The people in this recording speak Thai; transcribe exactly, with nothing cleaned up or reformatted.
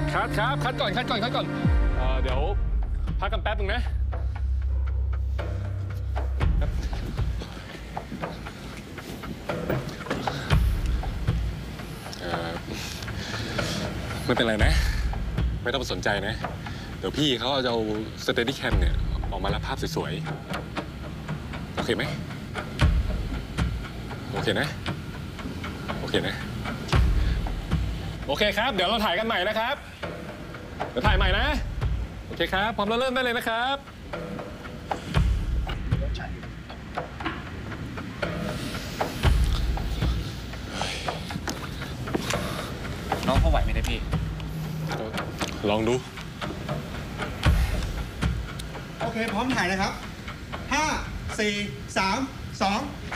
คัดครับคัดก่อนคัดก่อนคัดก่อนเอ่อเดี๋ยวพักกันแป๊บนึงนะเอ่อไม่เป็นไรนะไม่ต้องสนใจนะเดี๋ยวพี่เขาจะเอาสเตดี้แคมเนี่ยออกมารับภาพสวยๆโอเคไหมโอเคนะโอเคนะโอเคครับเดี๋ยวเราถ่ายกันใหม่นะครับเดี๋ยวถ่ายใหม่นะโอเคครับพร้อมแล้วเริ่มได้เลยนะครับน้องเขาไหวไหมเนี่ยพี่ลองดูโอเคพร้อมถ่ายนะครับห้า สี่ สาม สอง